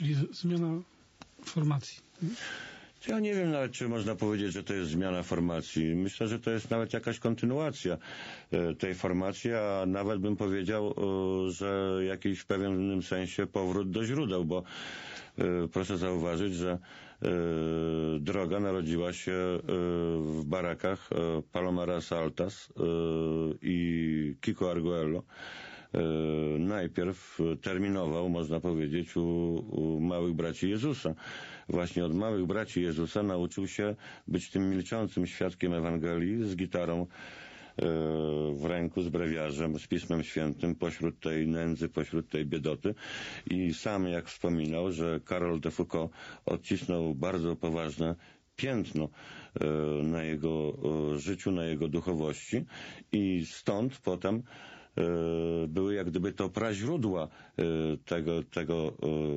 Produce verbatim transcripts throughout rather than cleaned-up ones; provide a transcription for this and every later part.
czyli zmiana formacji. Ja nie wiem nawet, czy można powiedzieć, że to jest zmiana formacji. Myślę, że to jest nawet jakaś kontynuacja tej formacji, a nawet bym powiedział, że jakiś w pewnym sensie powrót do źródeł, bo proszę zauważyć, że droga narodziła się w barakach Palomares Altas i Kiko Arguello. Najpierw terminował, można powiedzieć, u, u małych braci Jezusa. Właśnie od małych braci Jezusa nauczył się być tym milczącym świadkiem Ewangelii z gitarą w ręku, z brewiarzem, z Pismem Świętym pośród tej nędzy, pośród tej biedoty. I sam, jak wspominał, że Karol de Foucault odcisnął bardzo poważne piętno na jego życiu, na jego duchowości i stąd potem były jak gdyby to praźródła tego, tego,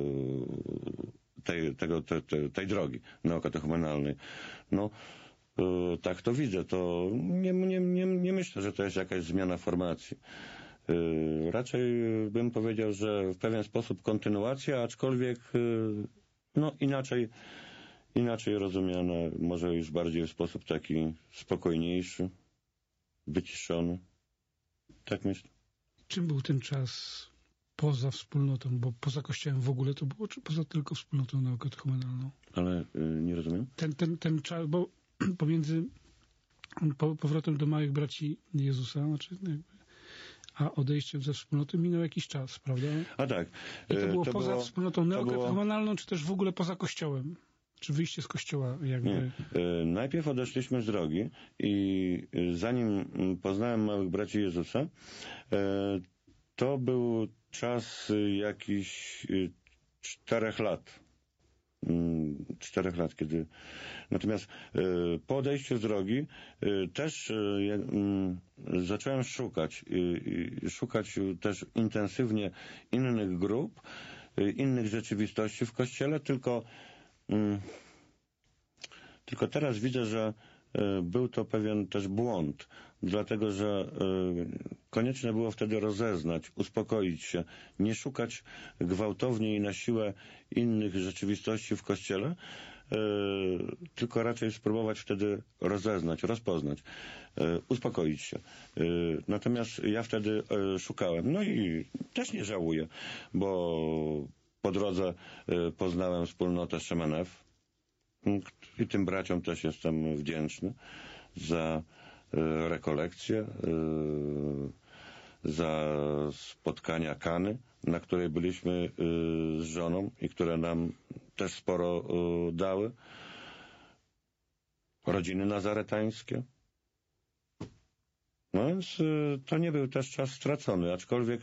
tej, tego, te, te, tej drogi neokatechumenalnej. No, tak to widzę. To nie, nie, nie, nie myślę, że to jest jakaś zmiana formacji. Raczej bym powiedział, że w pewien sposób kontynuacja, aczkolwiek no inaczej, inaczej rozumiana, może już bardziej w sposób taki spokojniejszy, wyciszony. Tak myślę. Czym był ten czas poza wspólnotą, bo poza Kościołem w ogóle to było, czy poza tylko wspólnotą neokatechumenalną? Ale y, nie rozumiem. Ten, ten, ten czas, bo pomiędzy po, powrotem do małych braci Jezusa, znaczy jakby, a odejściem ze wspólnoty minął jakiś czas, prawda? A tak. I to było to poza było, wspólnotą neokatechumenalną, było... czy też w ogóle poza Kościołem? Czy wyjście z Kościoła jakby... Nie. E, najpierw odeszliśmy z drogi i zanim poznałem małych braci Jezusa, e, to był czas jakichś czterech lat. Czterech lat, kiedy... Natomiast e, po odejściu z drogi e, też e, e, zacząłem szukać. E, szukać też intensywnie innych grup, e, innych rzeczywistości w Kościele, tylko Tylko teraz widzę, że był to pewien też błąd, dlatego że konieczne było wtedy rozeznać, uspokoić się, nie szukać gwałtownie i na siłę innych rzeczywistości w Kościele, tylko raczej spróbować wtedy rozeznać, rozpoznać, uspokoić się. Natomiast ja wtedy szukałem, no i też nie żałuję, bo po drodze poznałem wspólnotę Szemenew i tym braciom też jestem wdzięczny za rekolekcje, za spotkania Kany, na której byliśmy z żoną i które nam też sporo dały. Rodziny nazaretańskie. No więc to nie był też czas stracony, aczkolwiek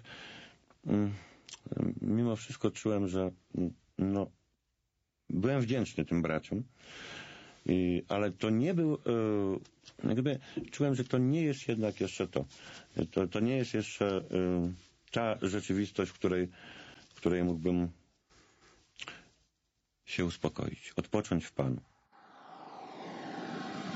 mimo wszystko czułem, że no, byłem wdzięczny tym braciom, i, ale to nie był, e, jakby czułem, że to nie jest jednak jeszcze to. To, to nie jest jeszcze e, ta rzeczywistość, w której, w której mógłbym się uspokoić, odpocząć w Panu.